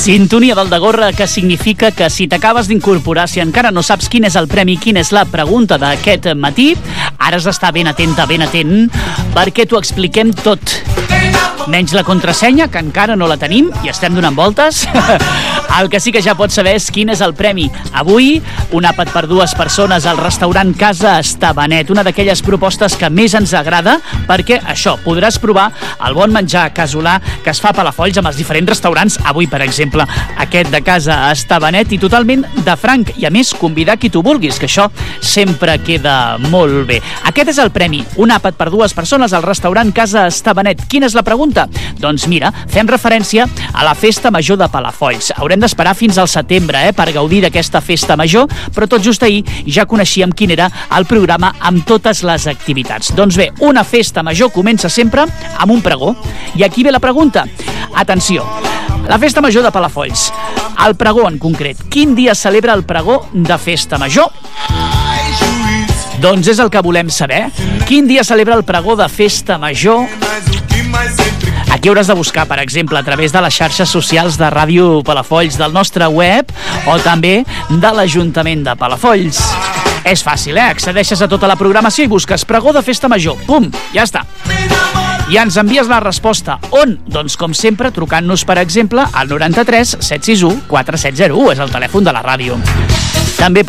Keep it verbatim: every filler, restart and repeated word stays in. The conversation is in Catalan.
Sintonia d'Aldegorra, que significa que si t'acabes d'incorporar, si encara no saps quin és el premi, quina és la pregunta d'aquest matí, ara has d'estar ben atenta, ben atent, perquè t'ho expliquem tot. Menys la contrasenya, que encara no la tenim i estem donant voltes. El que sí que ja pots saber és quin és el premi. Avui, un àpat per dues persones al restaurant Casa Estabanet, una d'aquelles propostes que més ens agrada, perquè això, podràs provar el bon menjar casolà que es fa a Palafolls amb els diferents restaurants. Avui, per exemple, aquest de Casa Estabanet, i totalment de franc. I a més, convidar qui tu vulguis, que això sempre queda molt bé. Aquest és el premi, un àpat per dues persones al restaurant Casa Estabanet. Quina és la pregunta? Doncs mira, fem referència a la Festa Major de Palafolls. Haurem d'esperar fins al setembre eh, per gaudir d'aquesta Festa Major, però tot just ahir ja coneixíem quin era el programa amb totes les activitats. Doncs bé, una Festa Major comença sempre amb un pregó. I aquí ve la pregunta. Atenció, la Festa Major de Palafolls. El pregó en concret. Quin dia celebra el pregó de Festa Major? Doncs és el que volem saber. Quin dia celebra el pregó de Festa Major? Aquí hauràs de buscar, per exemple, a través de les xarxes socials de Ràdio Palafolls, del nostre web o també de l'Ajuntament de Palafolls. És fàcil, eh? Accedeixes a tota la programació i busques pregó de Festa Major. Pum, ja està. I ens envies la resposta. On? Doncs, com sempre, trucant-nos, per exemple, al noranta-tres set sis u quatre set zero u. És el telèfon de la ràdio. També